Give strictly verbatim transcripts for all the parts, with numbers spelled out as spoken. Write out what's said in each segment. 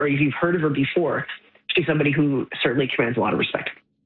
or if you've heard of her before, she's somebody who certainly commands a lot of respect.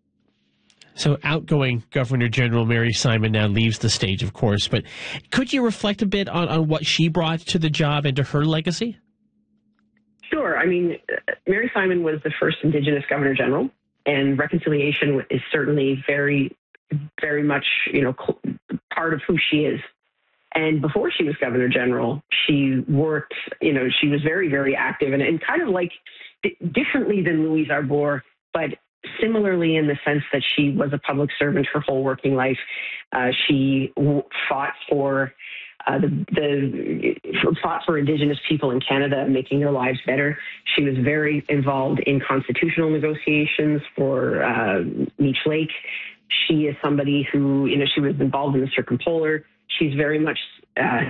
So outgoing Governor General Mary Simon now leaves the stage, of course, but could you reflect a bit on, on what she brought to the job and to her legacy? Sure. I mean, Mary Simon was the first Indigenous Governor General, and reconciliation is certainly very, very much, you know, part of who she is. And before she was Governor General, she worked, you know, she was very, very active and, and kind of like differently than Louise Arbour, but similarly in the sense that she was a public servant her whole working life. Uh, she w- fought for uh, the, the fought for Indigenous people in Canada, making their lives better. She was very involved in constitutional negotiations for uh, Meech Lake. She is somebody who, you know, she was involved in the Circumpolar. She's very much uh,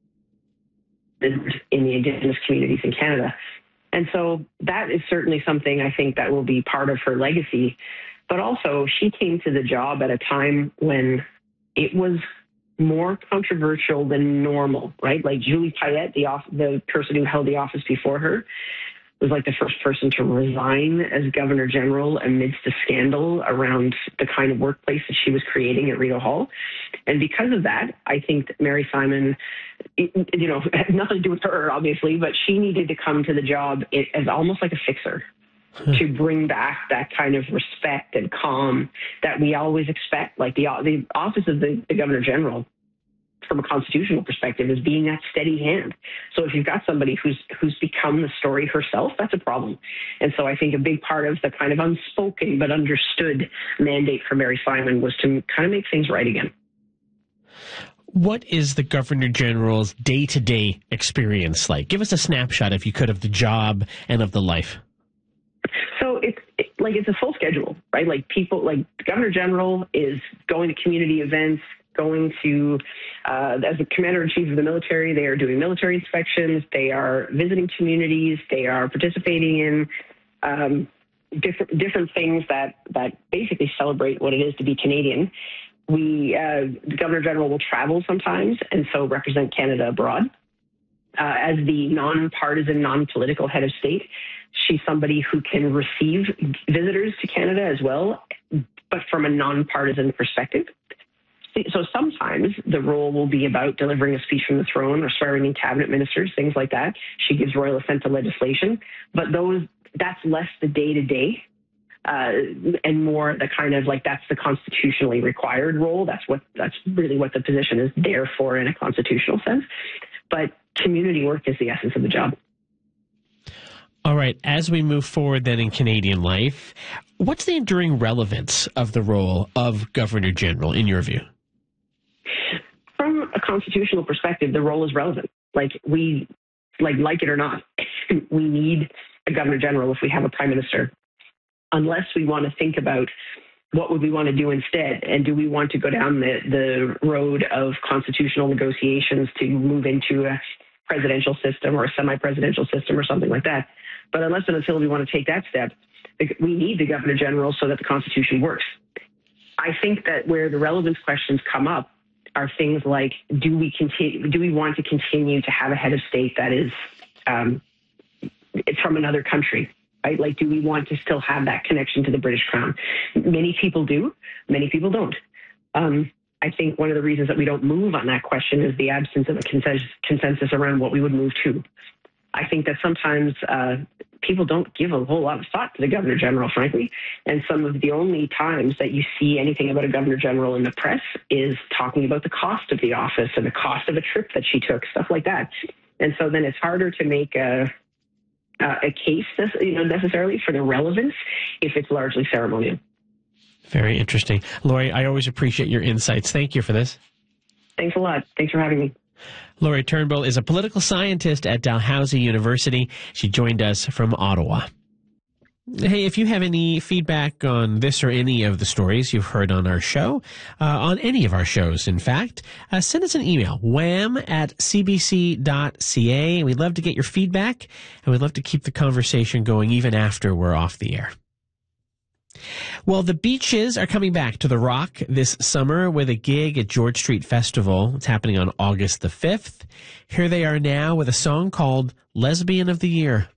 in the Indigenous communities in Canada. And so that is certainly something I think that will be part of her legacy. But also, she came to the job at a time when it was more controversial than normal, right? Like Julie Payette, the, off- the person who held the office before her, was like the first person to resign as Governor General amidst a scandal around the kind of workplace that she was creating at Rideau Hall. And because of that, I think that Mary Simon, you know, had nothing to do with her, obviously, but she needed to come to the job as almost like a fixer to bring back that kind of respect and calm that we always expect. Like the, the office of the, the Governor General, from a constitutional perspective, is being that steady hand. So if you've got somebody who's who's become the story herself, that's a problem. And so I think a big part of the kind of unspoken but understood mandate for Mary Simon was to kind of make things right again. What is the Governor General's day-to-day experience like? Give us a snapshot, if you could, of the job and of the life. So it's it, like it's a full schedule, right? Like people, like the Governor General is going to community events, going to, uh, as the commander-in-chief of the military, they are doing military inspections, they are visiting communities, they are participating in um, different different things that, that basically celebrate what it is to be Canadian. We, uh, the Governor General will travel sometimes and so represent Canada abroad. Uh, as the non-partisan, non-political head of state, she's somebody who can receive visitors to Canada as well, but from a non-partisan perspective. So sometimes the role will be about delivering a speech from the throne or swearing in cabinet ministers, things like that. She gives royal assent to legislation, but those that's less the day-to-day uh, and more the kind of like that's the constitutionally required role. That's what that's really what the position is there for in a constitutional sense. But community work is the essence of the job. All right, as we move forward then in Canadian life, what's the enduring relevance of the role of Governor General in your view? From a constitutional perspective, the role is relevant. Like we, like like it or not, we need a Governor General if we have a Prime Minister, unless we want to think about what would we want to do instead, and do we want to go down the, the road of constitutional negotiations to move into a presidential system or a semi-presidential system or something like that. But unless and until we want to take that step, we need the Governor General so that the Constitution works. I think that where the relevance questions come up are things like, do we continue, do we want to continue to have a head of state that is um, it's from another country, right? Like, do we want to still have that connection to the British Crown? Many people do, many people don't. Um, I think one of the reasons that we don't move on that question is the absence of a consensus, consensus around what we would move to. I think that sometimes uh, people don't give a whole lot of thought to the Governor General, frankly. And some of the only times that you see anything about a Governor General in the press is talking about the cost of the office and the cost of a trip that she took, stuff like that. And so then it's harder to make a, a case, you know, necessarily for the relevance if it's largely ceremonial. Very interesting. Lori, I always appreciate your insights. Thank you for this. Thanks a lot. Thanks for having me. Lori Turnbull is a political scientist at Dalhousie University. She joined us from Ottawa. Hey, if you have any feedback on this or any of the stories you've heard on our show, uh, on any of our shows, in fact, uh, send us an email, wham at c b c dot c a. We'd love to get your feedback, and we'd love to keep the conversation going even after we're off the air. Well, the Beaches are coming back to the Rock this summer with a gig at George Street Festival. It's happening on August the fifth. Here they are now with a song called Lesbian of the Year.